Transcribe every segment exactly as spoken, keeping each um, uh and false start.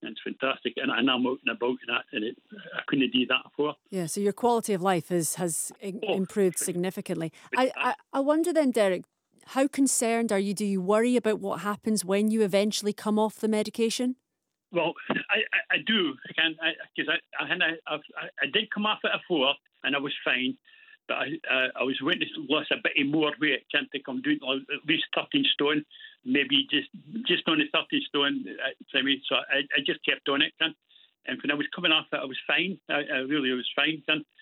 It's fantastic, and, and I'm out and about, and, that, and it, I couldn't do that before. Yeah, so your quality of life is, has oh, improved significantly. I, I, I wonder then, Derek, how concerned are you? Do you worry about what happens when you eventually come off the medication? Well, I, I, I do, because I, I, I, I, I, I did come off it before, and I was fine, but I, uh, I was waiting to lose a bit more weight. I can't think I'm doing at least thirteen stone, maybe just just on the thirteen stone. So I, I just kept on it, and when I was coming off it, I was fine. I, I really was fine,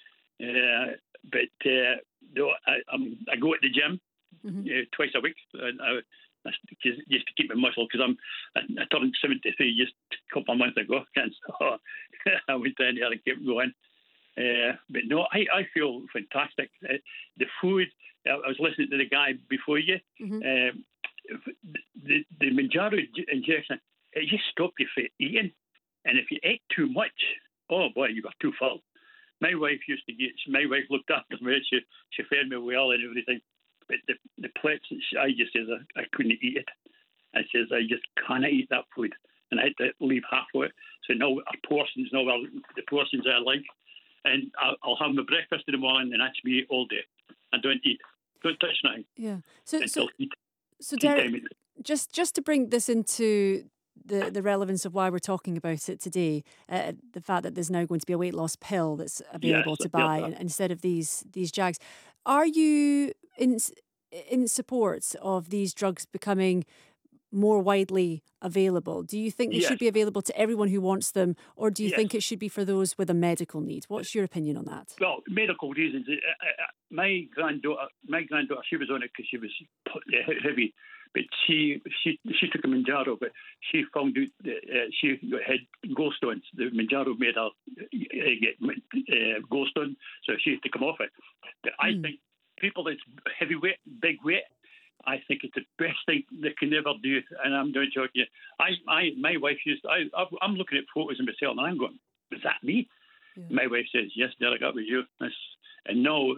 uh, but uh, no, I, I'm, I go at the gym mm-hmm. uh, twice a week. And I, Just, just to keep my muscle, because I'm I, I turned seventy-three just a couple of months ago, and so I went down there and kept going. Uh, but no, I, I feel fantastic. Uh, the food, I was listening to the guy before you. Mm-hmm. Uh, the the Mounjaro injection, it just stopped you from eating, and if you ate too much, oh boy, you got too full. My wife used to get. My wife looked after me. She she fed me well and everything. But the, the plates, I just says I, I couldn't eat it. I says I just can't eat that food, and I had to leave half of it. So now our portions, now are the portions I like, and I'll, I'll have my breakfast in the morning, and that's me all day. I don't eat, don't touch nothing. Yeah. So so, eat, so Derek, just just to bring this into the the relevance of why we're talking about it today, uh, the fact that there's now going to be a weight loss pill that's available yes, to buy yes, instead of these these Jags. Are you in in support of these drugs becoming more widely available? Do you think they yes. should be available to everyone who wants them, or do you yes. think it should be for those with a medical need? What's your opinion on that? Well, medical reasons. Uh, uh, my granddaughter, my granddaughter, she was on it because she was heavy, but she she she took a Mounjaro, but she found out that uh, she had gallstones. The Mounjaro made her uh, get uh, gallstone, so she had to come off it. But I mm. think people that's heavyweight, big weight, I think it's the best thing they can ever do. And I'm not joking you. I, I, my wife used. I, I'm looking at photos of myself, and I'm going, "Was that me?" Yeah. My wife says, "Yes, Derek, that was you." That's, and no,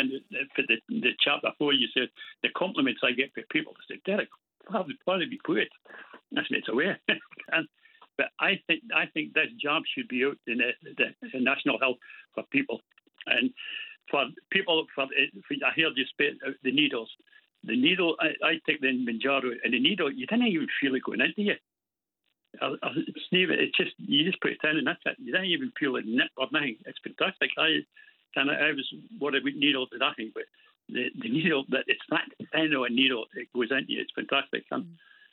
for the the chat before, you said the compliments I get from people. They say, "Derek, why would be put?" That's it's away. and, but I think I think this job should be out in the, the, the national health for people, and for people. For, for I heard you speak the needles. The needle, I, I take the Mounjaro, and the needle, you didn't even feel it going into you. I, I, it's just, you just put it in and that's it. You didn't even feel it nip or nothing. It's fantastic. I kind of, I was worried with needles and nothing, but the, the needle, that it's that thin of a needle, it goes into you. It's fantastic. Mm.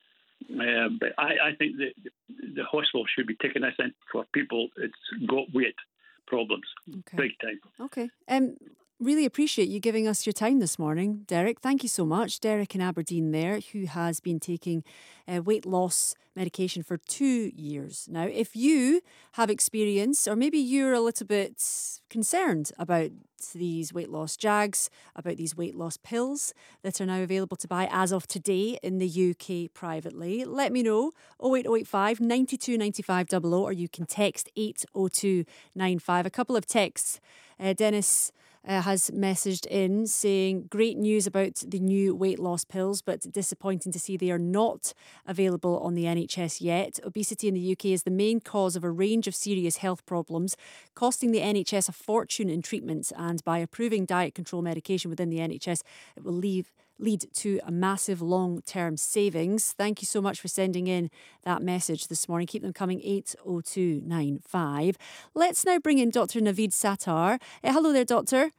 Um, but I, I think that the, the hospital should be taking this in for people that's got weight problems, okay. Big time. Okay. Um. Really appreciate you giving us your time this morning, Derek. Thank you so much. Derek in Aberdeen there, who has been taking uh, weight loss medication for two years now. If you have experience, or maybe you're a little bit concerned about these weight loss Jags, about these weight loss pills that are now available to buy as of today in the U K privately, let me know. oh eight oh eight five, nine two nine five double oh, or you can text eight oh two nine five. A couple of texts. Uh, Dennis Uh, has messaged in saying great news about the new weight loss pills, but disappointing to see they are not available on the N H S yet. Obesity in the U K is the main cause of a range of serious health problems, costing the N H S a fortune in treatment, and by approving diet control medication within the N H S, it will leave lead to a massive long-term savings. Thank you so much for sending in that message this morning. Keep them coming, eight oh two nine five. Let's now bring in Doctor Naveed Sattar. Uh, hello there, Doctor.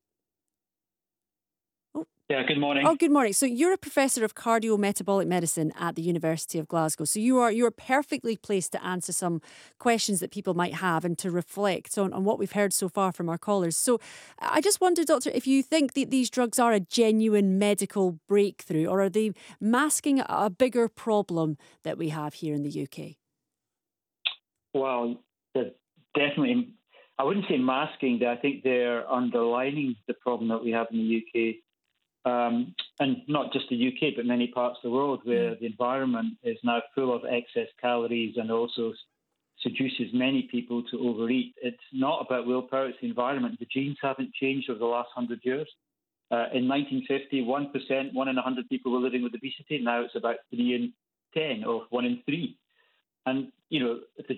Yeah, good morning. Oh, good morning. So you're a professor of cardiometabolic medicine at the University of Glasgow. So you are you're perfectly placed to answer some questions that people might have and to reflect on, on what we've heard so far from our callers. So I just wonder, Doctor, if you think that these drugs are a genuine medical breakthrough, or are they masking a bigger problem that we have here in the U K? Well, they're definitely, I wouldn't say masking, I think they're underlining the problem that we have in the U K. Um, and not just the U K, but many parts of the world where the environment is now full of excess calories and also seduces many people to overeat. It's not about willpower, it's the environment. The genes haven't changed over the last hundred years. Uh, in nineteen fifty, one percent, one in a hundred people were living with obesity. Now it's about three in ten, or one in three. And, you know, if the